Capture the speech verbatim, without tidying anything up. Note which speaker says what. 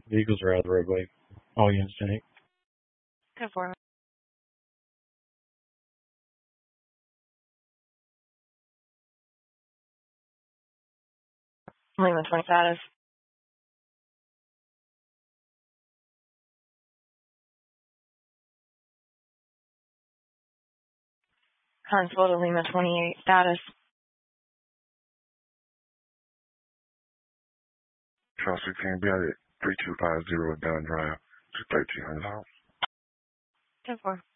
Speaker 1: Vehicles are out of the roadway. All units ten eight.
Speaker 2: ten four. Lima twenty status. Huntsville to Lima twenty-eight status.
Speaker 3: Charles sixteen, be at it. three two five zero Dunn Drive. two thirteen hundred.
Speaker 2: ten four.